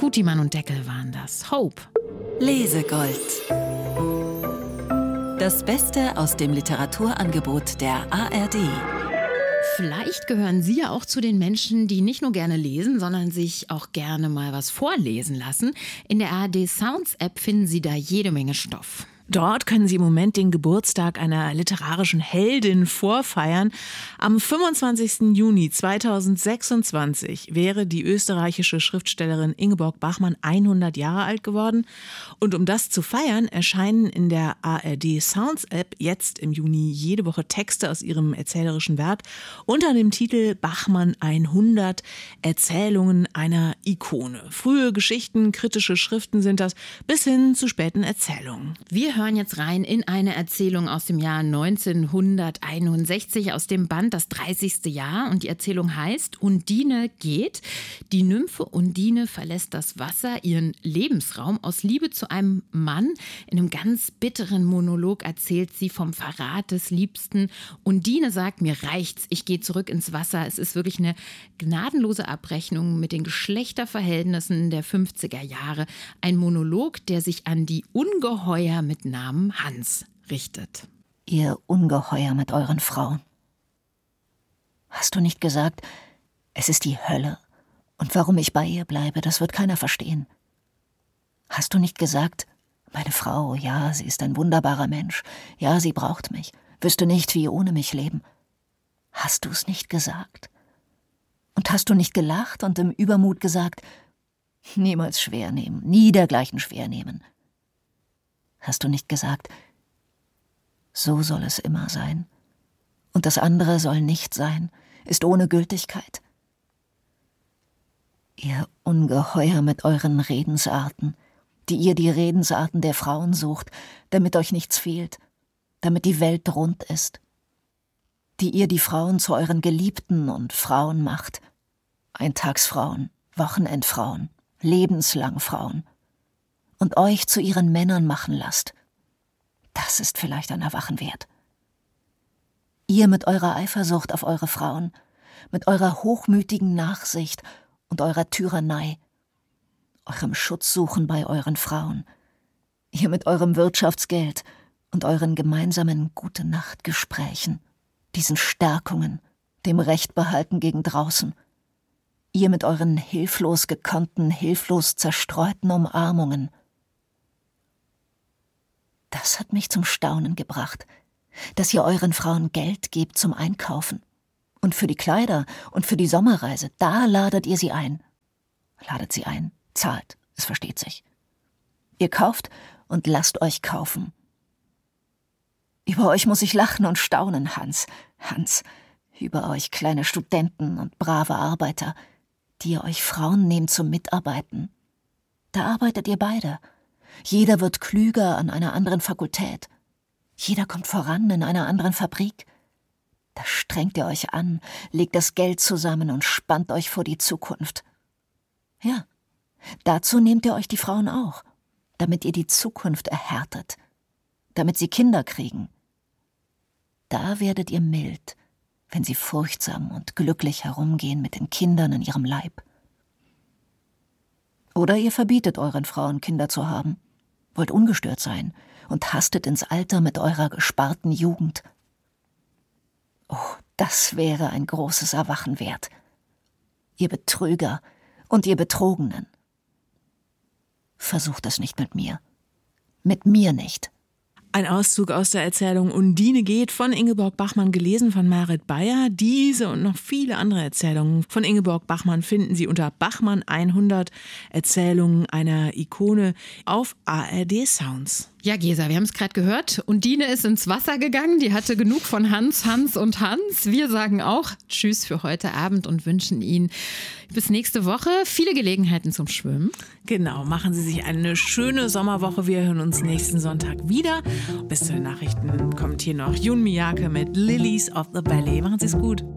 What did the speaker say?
Putimann und Deckel waren das. Hope. Lesegold. Das Beste aus dem Literaturangebot der ARD. Vielleicht gehören Sie ja auch zu den Menschen, die nicht nur gerne lesen, sondern sich auch gerne mal was vorlesen lassen. In der ARD Sounds App finden Sie da jede Menge Stoff. Dort können Sie im Moment den Geburtstag einer literarischen Heldin vorfeiern. Am 25. Juni 2026 wäre die österreichische Schriftstellerin Ingeborg Bachmann 100 Jahre alt geworden. Und um das zu feiern, erscheinen in der ARD Sounds App jetzt im Juni jede Woche Texte aus ihrem erzählerischen Werk unter dem Titel Bachmann 100 – Erzählungen einer Ikone. Frühe Geschichten, kritische Schriften sind das, bis hin zu späten Erzählungen. Wir hören jetzt rein in eine Erzählung aus dem Jahr 1961 aus dem Band Das 30. Jahr. Und die Erzählung heißt Undine geht. Die Nymphe Undine verlässt das Wasser, ihren Lebensraum, aus Liebe zu einem Mann. In einem ganz bitteren Monolog erzählt sie vom Verrat des Liebsten. Undine sagt, mir reicht's, ich gehe zurück ins Wasser. Es ist wirklich eine gnadenlose Abrechnung mit den Geschlechterverhältnissen der 50er Jahre. Ein Monolog, der sich an die Ungeheuer mit Namen Hans richtet. Ihr Ungeheuer mit euren Frauen. Hast du nicht gesagt, es ist die Hölle und warum ich bei ihr bleibe, das wird keiner verstehen? Hast du nicht gesagt, meine Frau, ja, sie ist ein wunderbarer Mensch, ja, sie braucht mich, wüsste nicht, wie ohne mich leben? Hast du es nicht gesagt? Und hast du nicht gelacht und im Übermut gesagt, niemals schwer nehmen, nie dergleichen schwer nehmen? Hast du nicht gesagt, so soll es immer sein, und das andere soll nicht sein, ist ohne Gültigkeit? Ihr Ungeheuer mit euren Redensarten, die ihr die Redensarten der Frauen sucht, damit euch nichts fehlt, damit die Welt rund ist, die ihr die Frauen zu euren Geliebten und Frauen macht, Eintagsfrauen, Wochenendfrauen, lebenslang Frauen, und euch zu ihren Männern machen lasst. Das ist vielleicht ein Erwachen wert. Ihr mit eurer Eifersucht auf eure Frauen, mit eurer hochmütigen Nachsicht und eurer Tyrannei, eurem Schutzsuchen bei euren Frauen, ihr mit eurem Wirtschaftsgeld und euren gemeinsamen Gute-Nacht-Gesprächen, diesen Stärkungen, dem Rechtbehalten gegen draußen, ihr mit euren hilflos gekonnten, hilflos zerstreuten Umarmungen. Das hat mich zum Staunen gebracht, dass ihr euren Frauen Geld gebt zum Einkaufen. Und für die Kleider und für die Sommerreise, da ladet ihr sie ein. Ladet sie ein, zahlt, es versteht sich. Ihr kauft und lasst euch kaufen. Über euch muss ich lachen und staunen, Hans. Hans, über euch kleine Studenten und brave Arbeiter, die ihr euch Frauen nehmt zum Mitarbeiten. Da arbeitet ihr beide. Jeder wird klüger an einer anderen Fakultät. Jeder kommt voran in einer anderen Fabrik. Da strengt ihr euch an, legt das Geld zusammen und spannt euch vor die Zukunft. Ja, dazu nehmt ihr euch die Frauen auch, damit ihr die Zukunft erhärtet, damit sie Kinder kriegen. Da werdet ihr mild, wenn sie furchtsam und glücklich herumgehen mit den Kindern in ihrem Leib. Oder ihr verbietet euren Frauen, Kinder zu haben, wollt ungestört sein und hastet ins Alter mit eurer gesparten Jugend. Oh, das wäre ein großes Erwachen wert. Ihr Betrüger und ihr Betrogenen. Versucht es nicht mit mir. Mit mir nicht. Ein Auszug aus der Erzählung Undine geht von Ingeborg Bachmann, gelesen von Marit Beyer. Diese und noch viele andere Erzählungen von Ingeborg Bachmann finden Sie unter Bachmann 100 – Erzählungen einer Ikone auf ARD Sounds. Ja, Gesa, wir haben es gerade gehört. Undine ist ins Wasser gegangen. Die hatte genug von Hans, Hans und Hans. Wir sagen auch Tschüss für heute Abend und wünschen Ihnen bis nächste Woche viele Gelegenheiten zum Schwimmen. Genau, machen Sie sich eine schöne Sommerwoche. Wir hören uns nächsten Sonntag wieder. Bis zu den Nachrichten kommt hier noch Jun Miyake mit Lilies of the Valley. Machen Sie es gut.